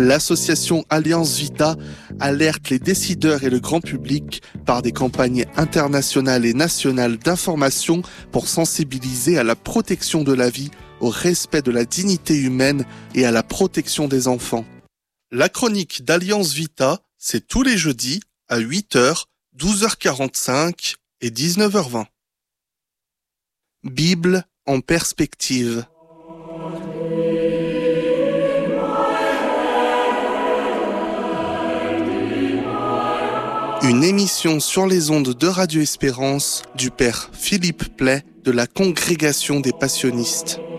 L'association Alliance Vita alerte les décideurs et le grand public par des campagnes internationales et nationales d'information pour sensibiliser à la protection de la vie, au respect de la dignité humaine et à la protection des enfants. La chronique d'Alliance Vita, c'est tous les jeudis à 8h, 12h45 et 19h20. Bible en perspective. Une émission sur les ondes de Radio Espérance du père Philippe Play de la Congrégation des Passionnistes.